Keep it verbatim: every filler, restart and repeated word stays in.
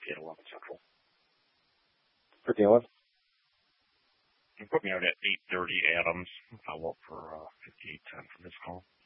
at eleven Central. For Dylan? You put me out at eight thirty, Adams. I'll look for uh, fifty-eight ten for this call.